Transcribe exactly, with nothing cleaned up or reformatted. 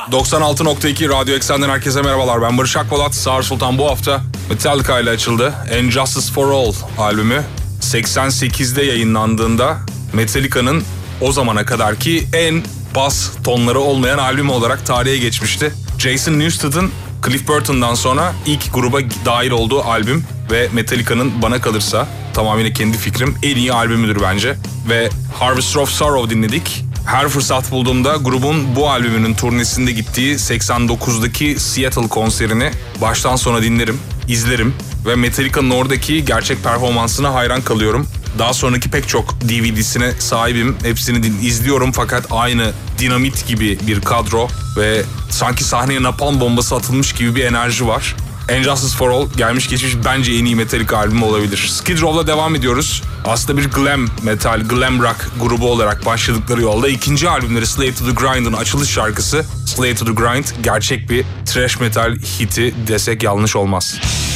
doksan altı nokta iki Radyo Eksen'den herkese merhabalar. Ben Barış Akpolat. Sağır Sultan bu hafta Metallica ile açıldı. And Justice for All albümü seksen sekizde yayınlandığında Metallica'nın o zamana kadarki en bas tonları olmayan albüm olarak tarihe geçmişti. Jason Newsted'ın Cliff Burton'dan sonra ilk gruba dahil olduğu albüm ve Metallica'nın bana kalırsa tamamen kendi fikrim en iyi albümüdür bence. Ve Harvester of Sorrow dinledik. Her fırsat bulduğumda grubun bu albümünün turnesinde gittiği seksen dokuzdaki Seattle konserini baştan sona dinlerim, izlerim ve Metallica'nın oradaki gerçek performansına hayran kalıyorum. Daha sonraki pek çok D V D'sine sahibim. Hepsini din- izliyorum fakat aynı dinamit gibi bir kadro ve sanki sahneye napalm bombası atılmış gibi bir enerji var. And Justice for All gelmiş geçmiş bence en iyi Metallica albümü olabilir. Skid Row'la devam ediyoruz. Aslında bir glam metal, glam rock grubu olarak başladıkları yolda ikinci albümleri Slave to the Grind'ın açılış şarkısı Slave to the Grind gerçek bir thrash metal hiti desek yanlış olmaz.